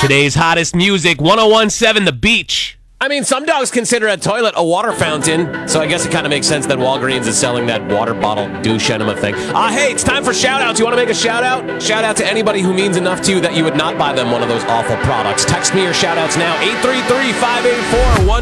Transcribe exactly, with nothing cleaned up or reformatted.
Today's hottest music, one oh one point seven The Beach. I mean, some dogs consider a toilet a water fountain, so I guess it kind of makes sense that Walgreens is selling that water bottle douche enema thing. Ah, uh, hey, it's time for shout-outs. You want to make a shout-out? Shout-out to anybody who means enough to you that you would not buy them one of those awful products. Text me your shout-outs now, eight three three, five eight four, one